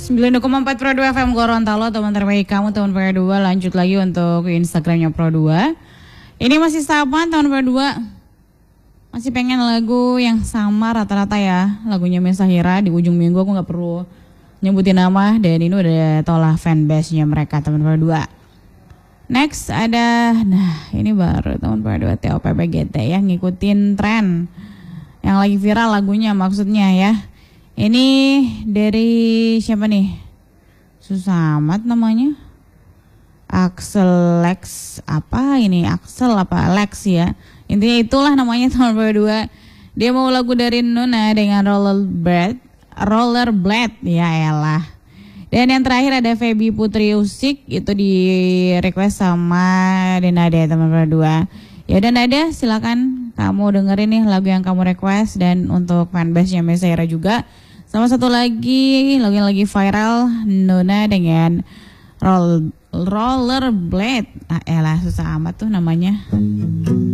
90,4 Pro 2 FM Gorontalo, teman terbaik kamu, teman Pro 2. Lanjut lagi untuk Instagramnya Pro 2. Ini masih sama teman Pro 2. Masih pengen lagu yang sama rata-rata ya. Lagunya Mesahira. Di ujung minggu aku gak perlu nyebutin nama. Dan ini udah tolah fanbase-nya mereka teman Pro 2. Next ada, nah ini baru teman Pro 2 TOPBGT ya. Ngikutin tren yang lagi viral lagunya maksudnya ya. Ini dari siapa nih? Susah amat namanya. Axel Lex apa ini? Axel apa Lex ya? Intinya itulah namanya tahun 2022. Dia mau lagu dari Nuna dengan Rollerblade ya elah. Dan yang terakhir ada Feby Putri Usik, itu di request sama Denade teman 2022. Ya dan Nada silakan kamu dengerin nih lagu yang kamu request, dan untuk fanbase-nya Mesahira juga. Sama satu lagi lagu yang lagi viral, Nuna dengan Rollerblade. Ah elah susah amat tuh namanya.